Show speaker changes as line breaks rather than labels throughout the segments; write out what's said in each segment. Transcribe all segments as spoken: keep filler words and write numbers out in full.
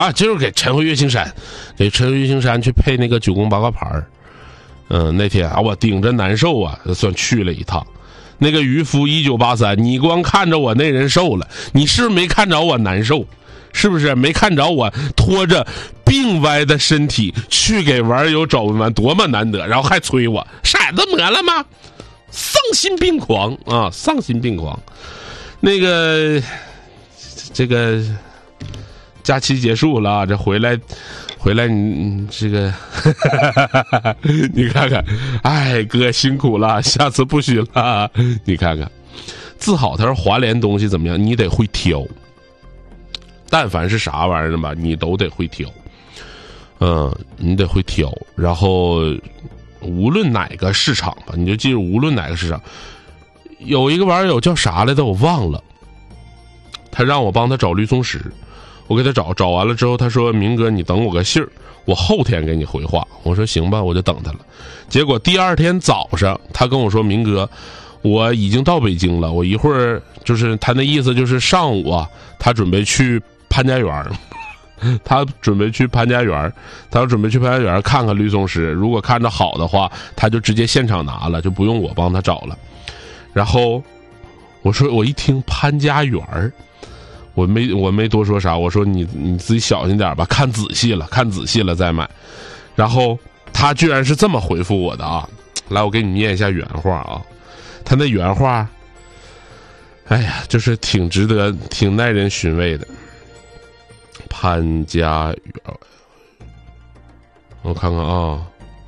啊，就是给陈回月青山，给陈回月青山去配那个九宫八卦牌儿。嗯，那天啊，我顶着难受啊，算去了一趟。那个渔夫一九八三，你光看着我那人瘦了，你是不是没看着我难受？是不是没看着我拖着病歪的身体去给网友找文玩，多么难得？然后还催我色子抹了吗？丧心病狂啊！丧心病狂。那个，这个假期结束了，这回来。回来你，你这个你看看，哎哥辛苦了，下次不许了。你看看自好他说华联东西怎么样，你得会挑，但凡是啥玩意儿吧你都得会挑。嗯，你得会挑，然后无论哪个市场吧，你就记住无论哪个市场，有一个网友叫啥来的我忘了，他让我帮他找绿松石，我给他找，找完了之后他说明哥你等我个信儿，我后天给你回话。我说行吧，我就等他了。结果第二天早上他跟我说明哥我已经到北京了，我一会儿就是他那意思就是上午啊他准备去潘家园他准备去潘家园他要准备去潘家园看看绿松石，如果看着好的话他就直接现场拿了，就不用我帮他找了。然后我说我一听潘家园我没我没多说啥，我说你你自己小心点吧，看仔细了看仔细了再买。然后他居然是这么回复我的啊，来我给你念一下原话啊。他那原话哎呀就是挺值得挺耐人寻味的。潘家园，我看看啊，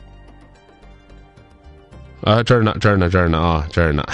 啊这儿呢这儿呢这儿呢啊这儿呢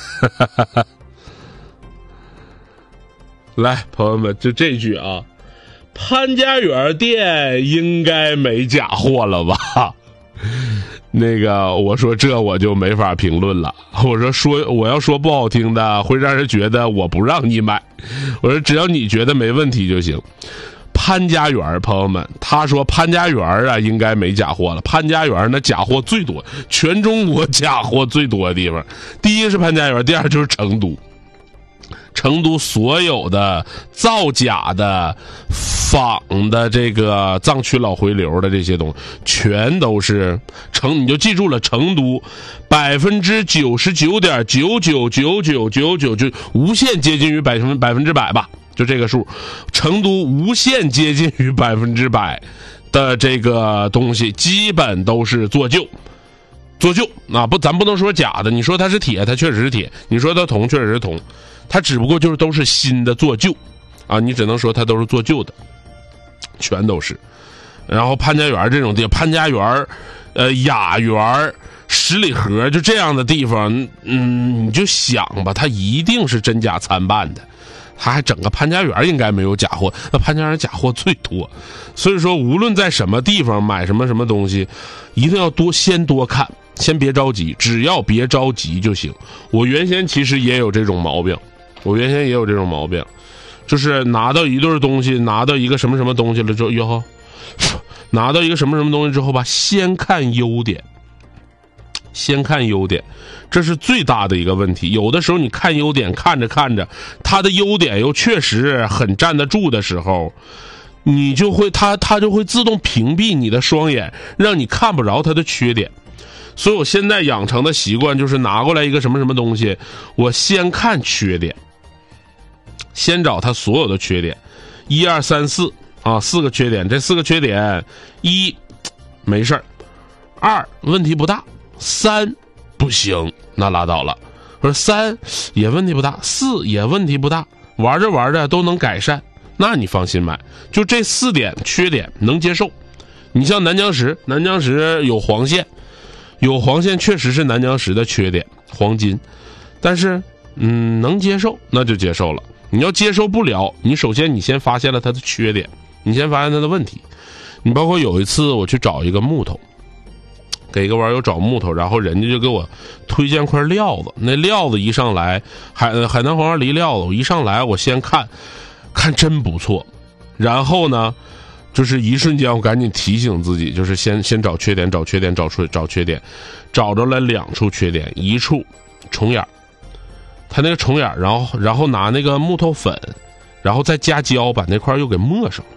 来朋友们就这句啊，潘家园店应该没假货了吧？那个我说这我就没法评论了，我说说我要说不好听的会让人觉得我不让你买，我说只要你觉得没问题就行。潘家园朋友们，他说潘家园啊应该没假货了，潘家园那假货最多，全中国假货最多的地方，第一是潘家园，第二就是成都。成都所有的造假的仿的这个藏区老回流的这些东西全都是成，你就记住了，成都百分之九十九点九九九九九九就无限接近于百分百分之百吧，就这个数，成都无限接近于百分之百的这个东西基本都是做旧做旧啊，不咱不能说假的，你说它是铁它确实是铁，你说它铜确实是铜，它只不过就是都是新的做旧啊，你只能说它都是做旧的，全都是。然后潘家园这种地方，潘家园呃雅园十里河就这样的地方，嗯你就想吧，它一定是真假参半的，他还整个潘家园应该没有假货，那潘家园假货最多。所以说无论在什么地方买什么什么东西，一定要多先多看，先别着急，只要别着急就行。我原先其实也有这种毛病，我原先也有这种毛病，就是拿到一对东西，拿到一个什么什么东西了之后，哟，拿到一个什么什么东西之后吧，先看优点，先看优点，这是最大的一个问题。有的时候你看优点，看着看着，它的优点又确实很站得住的时候，你就会它它就会自动屏蔽你的双眼，让你看不着它的缺点。所以我现在养成的习惯就是拿过来一个什么什么东西，我先看缺点，先找它所有的缺点，一二三四啊，四个缺点，这四个缺点，一没事儿，二问题不大，三不行，那拉倒了。我说三也问题不大，四也问题不大，玩着玩着都能改善，那你放心买。就这四点缺点能接受。你像南疆石，南疆石有黄线，有黄线确实是南疆石的缺点，黄金，但是嗯能接受那就接受了。你要接受不了，你首先你先发现了它的缺点，你先发现它的问题。你包括有一次我去找一个木头，给一个网友找木头，然后人家就给我推荐块料子，那料子一上来海海南黄花梨料子，我一上来我先看看真不错，然后呢就是一瞬间我赶紧提醒自己，就是先先找缺点找缺点找出找缺点，找着了两处缺点，一处虫眼，他那个虫眼，然后然后拿那个木头粉，然后再加胶把那块又给抹上了，